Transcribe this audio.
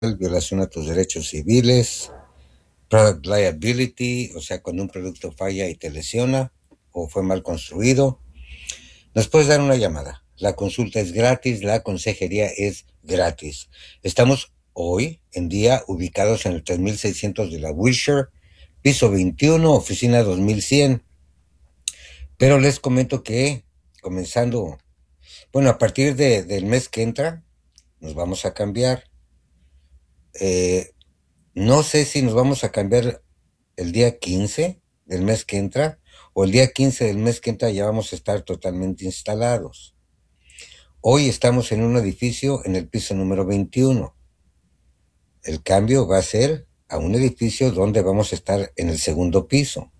violación a tus derechos civiles, product liability, o sea, cuando un producto falla y te lesiona o fue mal construido, nos puedes dar una llamada. La consulta es gratis, la consejería es gratis. Estamos hoy en día ubicados en el 3600 de la Wilshire, piso 21, oficina 2100. Pero les comento que comenzando, bueno, a partir del mes que entra, nos vamos a cambiar. Eh, no sé si nos vamos a cambiar el día 15 del mes que entra o el día 15 del mes que entra ya vamos a estar totalmente instalados. Hoy estamos en un edificio en el piso número 21. El cambio va a ser a un edificio donde vamos a estar en el segundo piso.